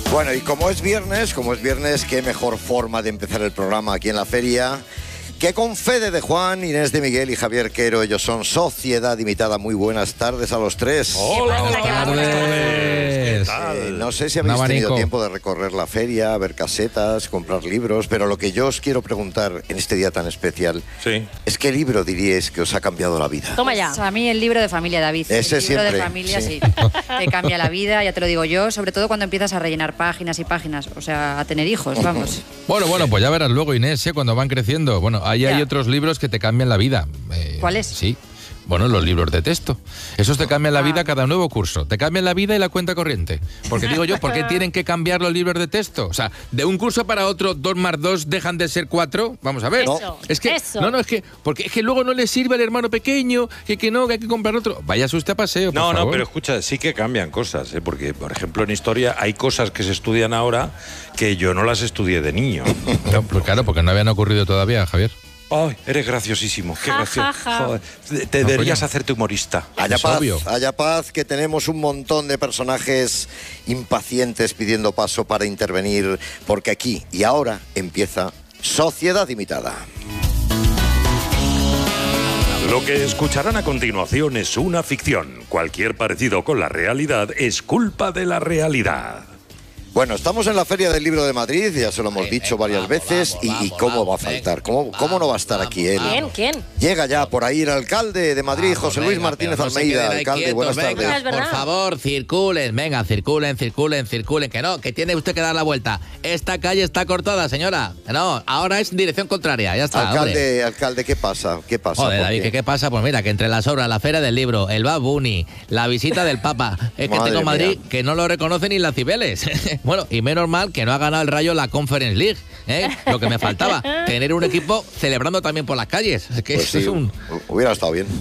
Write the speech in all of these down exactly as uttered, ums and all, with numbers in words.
Bueno, y como es viernes, como es viernes, qué mejor forma de empezar el programa aquí en la feria que con Fede de Juan, Inés de Miguel y Javier Quero. Ellos son Sociedad Imitada. Muy buenas tardes a los tres. Hola, buenas tardes. Eh, no sé si habéis tenido tiempo de recorrer la feria, ver casetas, comprar libros, pero lo que yo os quiero preguntar en este día tan especial sí. es qué libro diríais que os ha cambiado la vida. Toma ya. A mí el libro de familia, David. Ese el libro siempre, de familia, sí. sí. Te cambia la vida, ya te lo digo yo, sobre todo cuando empiezas a rellenar páginas y páginas, o sea, a tener hijos, vamos. Bueno, bueno, pues ya verás luego, Inés, ¿eh? Cuando van creciendo. Bueno, ahí ya. hay otros libros que te cambian la vida. Eh, ¿Cuáles? Sí. Bueno, los libros de texto. Esos te cambian la vida cada nuevo curso. Te cambian la vida y la cuenta corriente. Porque digo yo, ¿por qué tienen que cambiar los libros de texto? O sea, de un curso para otro, dos más dos dejan de ser cuatro. Vamos a ver. Eso, es que, eso. No, no, es que, porque es que luego no le sirve al hermano pequeño, que, que no, que hay que comprar otro. Váyase usted a paseo, por No, favor. no, pero escucha, sí que cambian cosas, ¿eh? Porque, por ejemplo, en historia hay cosas que se estudian ahora que yo no las estudié de niño. No, pues claro, porque no habían ocurrido todavía, Javier. Ay, eres graciosísimo, qué Ja, gracioso. ja, ja. Joder, te No, deberías coño. hacerte humorista. Haya Es paz, obvio. haya paz, que tenemos un montón de personajes impacientes pidiendo paso para intervenir, porque aquí y ahora empieza Sociedad Imitada. Lo que escucharán a continuación es una ficción. Cualquier parecido con la realidad es culpa de la realidad. Bueno, estamos en la Feria del Libro de Madrid, ya se lo hemos dicho varias veces, y, y cómo va a faltar, cómo, cómo no va a estar aquí él. ¿Quién? ¿Quién? Llega ya por ahí el alcalde de Madrid, José Luis Martínez Almeida. Alcalde, buenas tardes. Es verdad. Por favor, circulen, venga, circulen, circulen, circulen, que no, que tiene usted que dar la vuelta. Esta calle está cortada, señora. No, ahora es en dirección contraria, ya está. hombre. Alcalde, alcalde, ¿qué pasa? ¿Qué pasa? Joder, ¿Por David, qué? ¿qué, ¿qué pasa? Pues mira, que entre las obras, la Feria del Libro, el Bad Bunny, la visita del Papa, es que Madre tengo Madrid mía. que no lo reconoce ni las Cibeles. Bueno, y menos mal que no ha ganado el Rayo la Conference League, ¿eh? Lo que me faltaba, tener un equipo celebrando también por las calles. Es que Pues eso sí, es un... hubiera estado bien.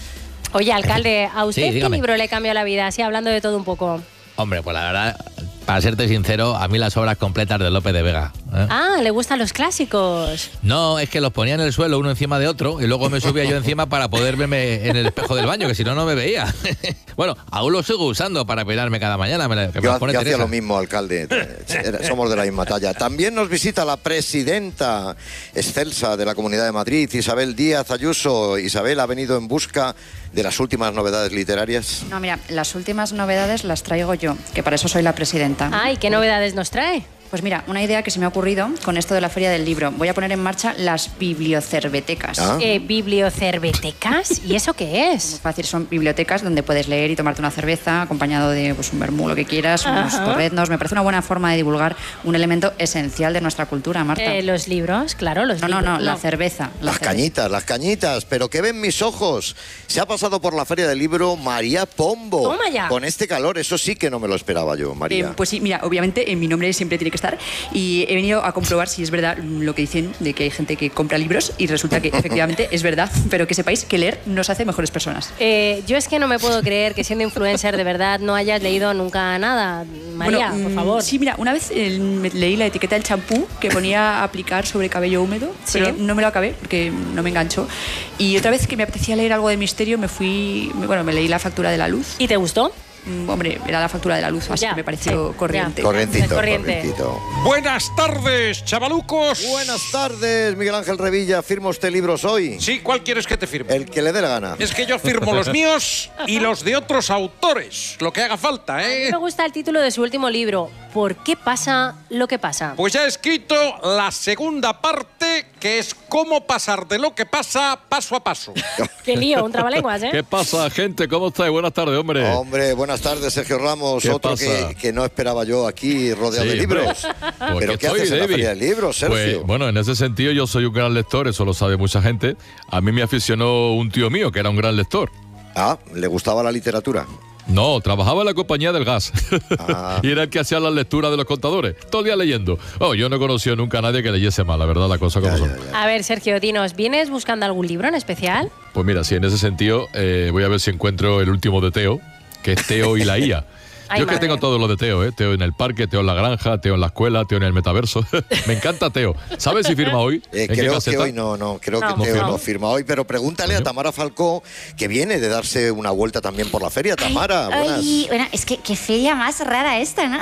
Oye, alcalde, ¿a usted Sí, qué dígame. libro le cambió la vida? Así hablando de todo un poco. Hombre, pues la verdad, para serte sincero, a mí las obras completas de Lope de Vega. ¿eh? Ah, le gustan los clásicos. No, es que los ponía en el suelo uno encima de otro y luego me subía yo encima para poder verme en el espejo del baño, que si no, no me veía. Bueno, aún lo sigo usando para peinarme cada mañana. Me, la- que me Yo, las pone yo hacía Teresa. lo mismo, alcalde. Era- Somos de la misma talla. También nos visita la presidenta excelsa de la Comunidad de Madrid, Isabel Díaz Ayuso. Isabel ha venido en busca de las últimas novedades literarias. No, mira, las últimas novedades las traigo yo, que para eso soy la presidenta. Ay, ¿qué novedades nos trae? Pues mira, una idea que se me ha ocurrido con esto de la Feria del Libro. Voy a poner en marcha las bibliocervetecas. Ah. Eh, ¿Bibliocervetecas? ¿Y eso qué Muy es? fácil, son bibliotecas donde puedes leer y tomarte una cerveza acompañado de pues, un vermú, lo que quieras, unos Ajá. torreznos. Me parece una buena forma de divulgar un elemento esencial de nuestra cultura, Marta. Eh, los libros, claro, los no, no, libros. no, la cerveza. La Las cerveza. cañitas, las cañitas, pero ¿qué ven mis ojos? Se ha pasado por la Feria del Libro María Pombo. Toma ya. Con este calor, eso sí que no me lo esperaba yo, María. Eh, pues sí, mira, obviamente en mi nombre siempre tiene que estar y he venido a comprobar si es verdad lo que dicen de que hay gente que compra libros y resulta que efectivamente es verdad, pero que sepáis que leer nos hace mejores personas. Eh, yo es que no me puedo creer que siendo influencer de verdad no hayas leído nunca nada. María, Bueno, por mm, favor. Sí, mira, una vez eh, me leí la etiqueta del champú que ponía aplicar sobre cabello húmedo, Sí. pero no me lo acabé porque no me enganchó. Y otra vez que me apetecía leer algo de misterio, me fui, me- bueno, me leí la factura de la luz. ¿Y te gustó? Mm, Hombre, era la factura de la luz, así Ya, que me pareció sí, corriente. ya. Corrientito, Corriente. corrientito. Buenas tardes, chavalucos. Buenas tardes, Miguel Ángel Revilla. ¿Firma usted libros hoy? Sí, ¿cuál quieres que te firme? El que le dé la gana. Es que yo firmo los míos y los de otros autores, lo que haga falta, A mí ¿eh? me gusta el título de su último libro. ¿Por qué pasa lo que pasa? Pues ya he escrito la segunda parte, que es cómo pasar de lo que pasa paso a paso. Qué lío, un trabalenguas, ¿eh? ¿Qué pasa, gente? ¿Cómo estáis? Buenas tardes, hombre. Hombre, buenas tardes, Sergio Ramos. ¿Qué Otro pasa? que, que no esperaba yo aquí rodeado Sí, de hombre. libros. Pues ¿Pero que qué estoy, haces en la David. Feria del Libro, Sergio? Pues, bueno, en ese sentido yo soy un gran lector, eso lo sabe mucha gente. A mí me aficionó un tío mío que era un gran lector. Ah, ¿le gustaba la literatura? No, trabajaba en la compañía del gas. Ah. Y era el que hacía las lecturas de los contadores. Todo el día leyendo. Oh, yo no he conocido nunca a nadie que leyese mal, la verdad, la cosa como Ya, son. ya, ya. A ver, Sergio, dinos, ¿vienes buscando algún libro en especial? Pues mira, sí, en ese sentido eh, voy a ver si encuentro el último de Teo, que es Teo y la I A. Ay, Yo es que madre. tengo todo lo de Teo, ¿eh? Teo en el parque, Teo en la granja, Teo en la escuela, Teo en el metaverso. Me encanta Teo. ¿Sabes si firma hoy? Eh, ¿En qué creo que caseta? hoy no, no, creo No, que Teo no. no firma hoy, pero pregúntale a Coño. Tamara Falcó, que viene de darse una vuelta también por la feria. Tamara, buenas. Ay, bueno, es que qué feria más rara esta, ¿no? O sea,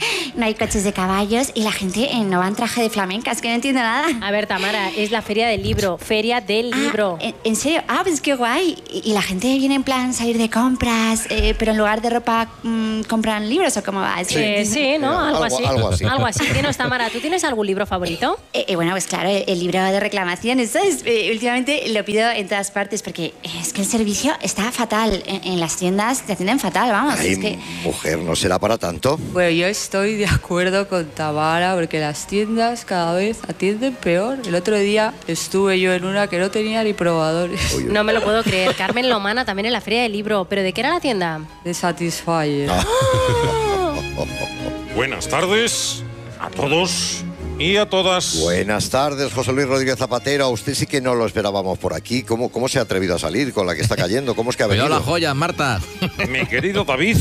no hay coches de caballos y la gente eh, no va en traje de flamenca, es que no entiendo nada. A ver, Tamara, es la feria del libro, feria del Ah, libro. ¿en, en serio? Ah, pues qué guay. Y, y la gente viene en plan salir de compras, eh, pero en lugar de ropa mmm, compran libros o cómo va. Es que- Eh, sí, ¿no? Algo, Algo- así. algo así. Algo así. Dinos, Tamara, ¿tú tienes algún libro favorito? Eh, eh, bueno, pues claro, el, el libro de reclamaciones, ¿sabes? Eh, últimamente lo pido en todas partes porque es que el servicio está fatal. En, en las tiendas te atienden fatal, vamos. Ay, es que... mujer, ¿no será para tanto? Bueno, yo estoy de acuerdo con Tamara porque las tiendas cada vez atienden peor. El otro día estuve yo en una que no tenía ni probadores. No me lo puedo creer. Carmen Lomana también en la feria del libro. ¿Pero de qué era la tienda? De Satisfyer. Buenas tardes a todos y a todas. Buenas tardes, José Luis Rodríguez Zapatero. A usted sí que no lo esperábamos por aquí. ¿Cómo, cómo se ha atrevido a salir con la que está cayendo? ¿Cómo es que ha Cuidado venido? la joya, Marta. Mi querido David,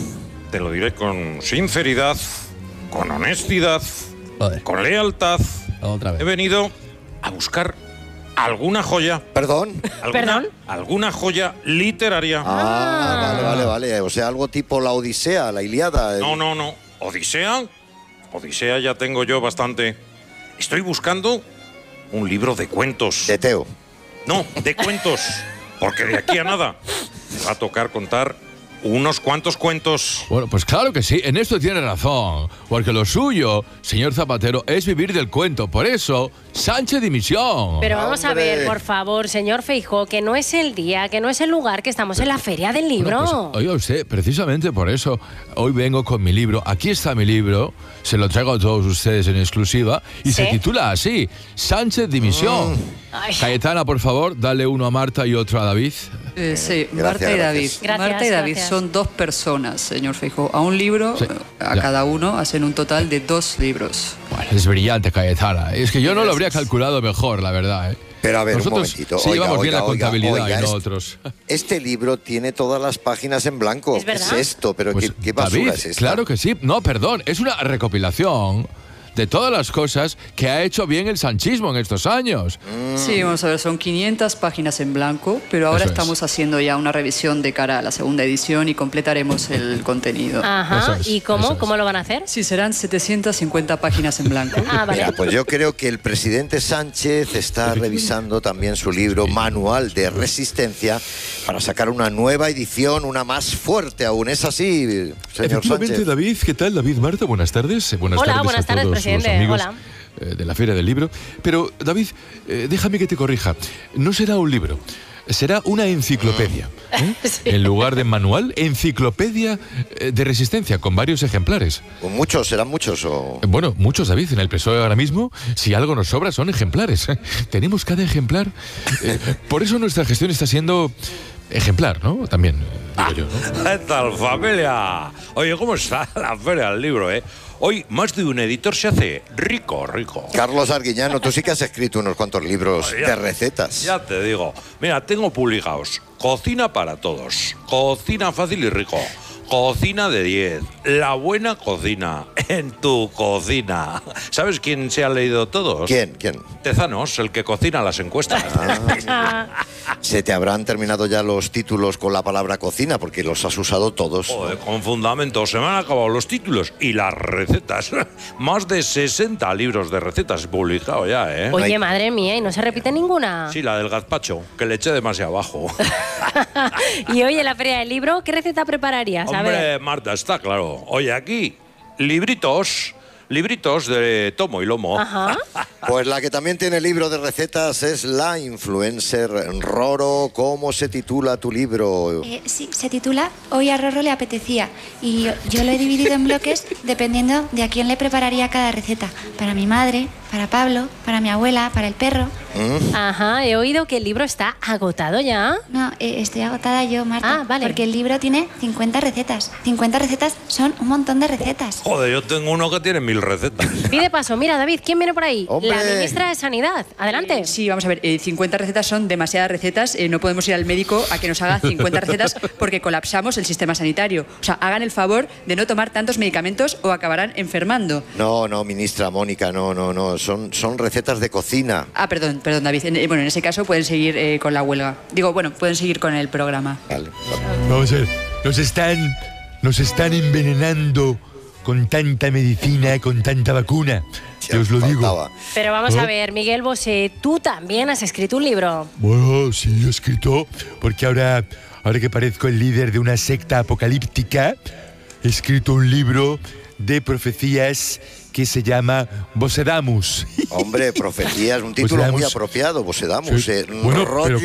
te lo diré con sinceridad, con honestidad, Joder. con lealtad. Otra vez. He venido a buscar alguna joya. ¿Perdón? Alguna, ¿Perdón? Alguna joya literaria. Ah, vale, vale, vale. O sea, algo tipo la Odisea, la Ilíada. el- No, no, no. Odisea. Odisea ya tengo yo bastante. Estoy buscando un libro de cuentos. De Teo. No, de cuentos. Porque de aquí a nada me va a tocar contar unos cuantos cuentos. Bueno, pues claro que sí, en esto tiene razón. Porque lo suyo, señor Zapatero, es vivir del cuento. Por eso, Sánchez dimisión. Pero vamos a Hombre. ver, por favor, señor Feijóo, que no es el día, que no es el lugar, que estamos en la feria del libro. Bueno, pues, oiga usted, precisamente por eso, hoy vengo con mi libro. Aquí está mi libro, se lo traigo a todos ustedes en exclusiva y se ¿Sí? titula así, Sánchez dimisión. Ay. Cayetana, por favor, dale uno a Marta y otro a David. Eh, sí, Gracias, Marta y David. gracias. Gracias, Marta y David gracias. son dos personas, señor Feijóo. A un libro, Sí, eh, a ya. cada uno, hacen un total de dos libros. Bueno, es brillante, Cayetana. Es que yo no lo habría calculado mejor, la verdad. ¿eh? Pero a ver, Nosotros un momentito. sí Oiga, llevamos bien oiga, la oiga, contabilidad oiga, y no este- otros. Este libro tiene todas las páginas en blanco. ¿Es verdad? ¿Qué es esto? ¿Pero Pues, qué, qué basura David, es esta? claro que sí. No, perdón, es una recopilación de todas las cosas que ha hecho bien el sanchismo en estos años. Sí, vamos a ver, son quinientas páginas en blanco, pero ahora Eso es. estamos haciendo ya una revisión de cara a la segunda edición y completaremos el contenido. Ajá. Eso es, ¿Y cómo? eso es. ¿Cómo lo van a hacer? Sí, serán setecientas cincuenta páginas en blanco. Ah, vale. Mira, pues yo creo que el presidente Sánchez está revisando también su libro Manual de Resistencia para sacar una nueva edición, una más fuerte aún. ¿Es así, señor Efectivamente, Sánchez? David, ¿qué tal? David, Marta, buenas tardes. Eh, Buenas Hola, tardes buenas a tardes, todos presidente. los amigos Hola. eh, de la Feria del Libro. Pero, David, eh, déjame que te corrija. No será un libro, será una enciclopedia. ¿eh? En lugar de manual, enciclopedia eh, de resistencia, con varios ejemplares. ¿Muchos? ¿Serán muchos o...? Eh, Bueno, muchos, David, en el P S O E ahora mismo, si algo nos sobra, son ejemplares. ¿eh? Tenemos cada ejemplar. Eh, por eso nuestra gestión está siendo ejemplar, ¿no? También, eh, digo yo, ¿no? ¿Qué tal, familia? Oye, ¿cómo está la feria del libro, eh? Hoy más de un editor se hace rico, rico. Carlos Arguiñano, tú sí que has escrito unos cuantos libros Ya- de recetas. Ya te digo. Mira, tengo publicados Cocina para todos, Cocina fácil y rico, Cocina de diez, La buena cocina, en tu cocina. ¿Sabes quién se ha leído todos? ¿Quién? ¿Quién? Tezanos, el que cocina las encuestas. Se te habrán terminado ya los títulos con la palabra cocina porque los has usado todos. Joder, con fundamento, se me han acabado los títulos y las recetas. Más de sesenta libros de recetas he publicado ya, ¿eh? Oye, hay- madre mía, ¿y no se repite ninguna? Sí, la del gazpacho, que le eché demasiado abajo. Y hoy en la feria del libro, ¿qué receta prepararías? A ver. Hombre, Marta, está claro. Oye, aquí, libritos, libritos de tomo y lomo. Ajá. Pues la que también tiene libro de recetas es la influencer Roro. ¿Cómo se titula tu libro? Eh, sí, se titula Hoy a Rorro le apetecía y yo, yo lo he dividido en bloques dependiendo de a quién le prepararía cada receta. Para mi madre, para Pablo, para mi abuela, para el perro. Ajá, he oído que el libro está agotado ya. No, eh, estoy agotada yo, Marta. Ah, vale. Porque el libro tiene cincuenta recetas. cincuenta recetas son un montón de recetas. Joder, yo tengo uno que tiene mil recetas. Pide paso, mira, David, ¿quién viene por ahí? ¡Hombre! La ministra de Sanidad. Adelante. Sí, vamos a ver, eh, cincuenta recetas son demasiadas recetas, eh, no podemos ir al médico a que nos haga cincuenta recetas porque colapsamos el sistema sanitario. O sea, hagan el favor de no tomar tantos medicamentos o acabarán enfermando. No, no, ministra Mónica, no, no, no. Son, son recetas de cocina. Ah, perdón, perdón, David. En- eh, bueno, en ese caso pueden seguir eh, con la huelga. Digo, bueno, pueden seguir con el programa. Vale. Vamos a ver, nos están, nos están envenenando con tanta medicina, con tanta vacuna. Yo os lo digo. Pero vamos ¿Oh? a ver, Miguel Bosé, tú también has escrito un libro. Bueno, sí, he escrito, porque ahora, ahora que parezco el líder de una secta apocalíptica, he escrito un libro de profecías que se llama Bosedamus. Hombre, profecías, un título muy apropiado, Bosedamus. Sí. Eh, Bueno, rollo